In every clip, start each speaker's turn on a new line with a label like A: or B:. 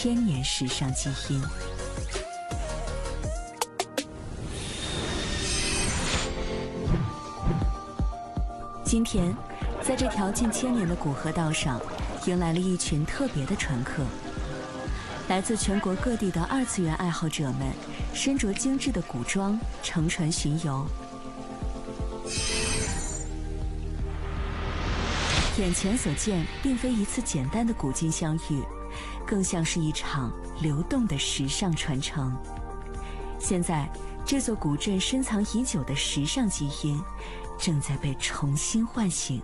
A: 1000年时尚基因。今天，在这条近1000年的古河道上，迎来了一群特别的船客。来自全国各地的2次元爱好者们，身着精致的古装，乘船巡游。眼前所见，并非一次简单的古今相遇，更像是一场流动的时尚传承。现在，这座古镇深藏已久的时尚基因，正在被重新唤醒。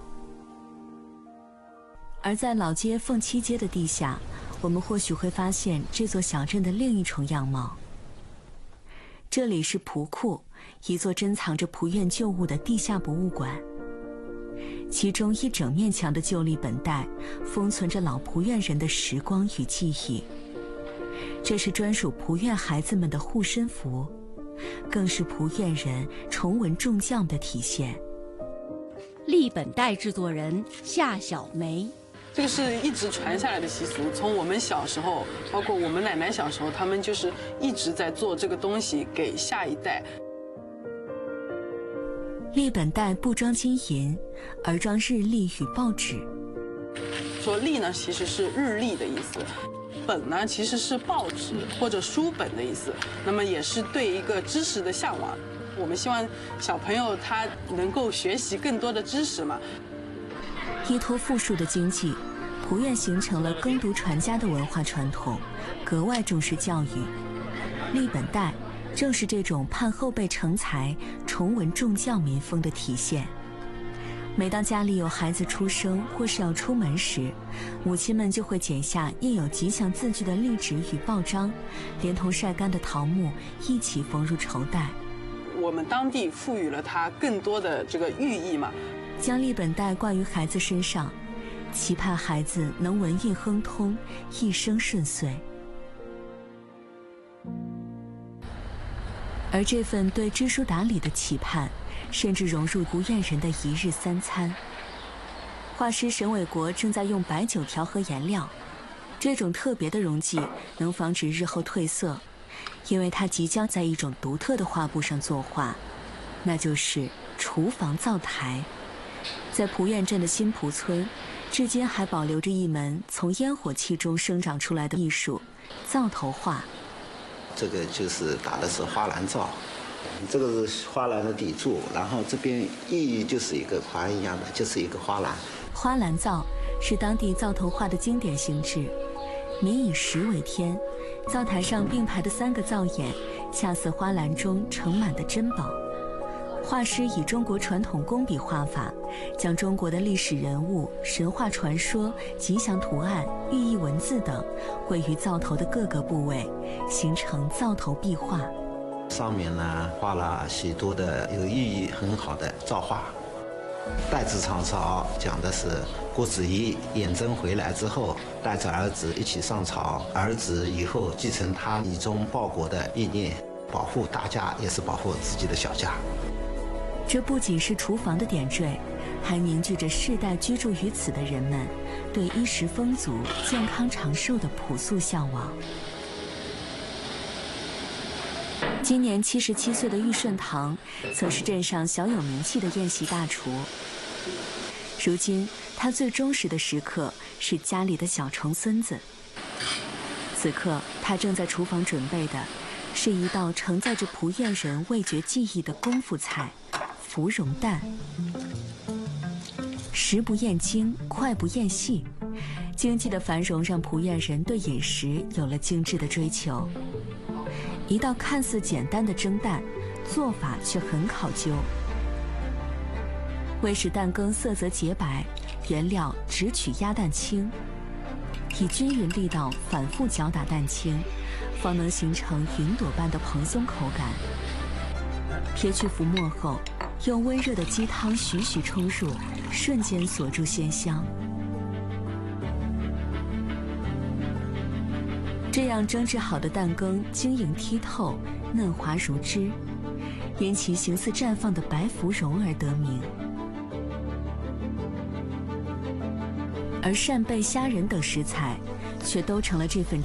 A: 而在老街凤栖街的地下，我们或许会发现这座小镇的另一重样貌。这里是蒲库，一座珍藏着蒲院旧物的地下博物馆。其中一整面墙的旧历本带，封存着老蒲院人的时光与记忆。这是专属蒲院孩子们的护身符，更是蒲院人崇文重教的体现。
B: 历本带制作人夏小梅。
C: 这个是一直传下来的习俗，从我们小时候，包括我们奶奶小时候，他们就是一直在做这个东西给下一代。
A: 历本带不装金银，而装日历与报纸。
C: 说历呢，其实是日历的意思；本呢，其实是报纸或者书本的意思。那么也是对一个知识的向往。我们希望小朋友他能够学习更多的知识嘛。
A: 依托富庶的经济，蒲院形成了耕读传家的文化传统，格外重视教育。历本带正是这种盼后辈成才、崇文重教民风的体现。每当家里有孩子出生或是要出门时，母亲们就会剪下印有吉祥字句的历纸与报章，连同晒干的桃木一起缝入绸带。
C: 我们当地赋予了它更多的这个寓意嘛。
A: 将历本带挂于孩子身上，期盼孩子能文艺亨通，一生顺遂。而这份对知书达理的期盼，甚至融入蒲院人的一日3餐。画师沈伟国正在用白酒调和颜料，这种特别的溶剂能防止日后褪色，因为他即将在一种独特的画布上作画，那就是厨房灶台。在蒲院镇的新蒲村，至今还保留着一门从烟火气中生长出来的艺术——灶头画。
D: 这个就是打的是花篮灶，这个是花篮的底柱，然后这边意义就是一个环一样的，就是一个花篮。
A: 花篮灶是当地灶头画的经典形制，民以食为天，灶台上并排的3个灶眼，恰似花篮中盛满的珍宝。画师以中国传统工笔画法，将中国的历史人物、神话传说、吉祥图案、寓意文字等绘于灶头的各个部位，形成灶头壁画。
D: 上面呢画了许多的有寓意很好的造画。代字长朝讲的是郭子仪远征回来之后，带着儿子一起上朝，儿子以后继承他以忠报国的意念，保护大家也是保护自己的小家。
A: 这不仅是厨房的点缀，还凝聚着世代居住于此的人们对衣食丰足、健康长寿的朴素向往。今年77岁的玉顺堂，曾是镇上小有名气的宴席大厨。如今，他最忠实的食客是家里的小重孙子。此刻，他正在厨房准备的是一道承载着蒲院人味觉记忆的功夫菜——芙蓉蛋。食不厌精，快不厌细，经济的繁荣让蒲院人对饮食有了精致的追求。一道看似简单的蒸蛋，做法却很考究。为使蛋羹色泽洁白，原料只取鸭蛋清，以均匀力道反复搅打蛋清，方能形成云朵般的蓬松口感。撇去浮沫后，用温热的鸡汤徐徐冲入，瞬间锁住鲜香。这样蒸制好的蛋羹晶莹剔透，嫩滑如脂，因其形似绽放的白芙蓉而得名。而扇贝、虾仁等食材，却都成了这份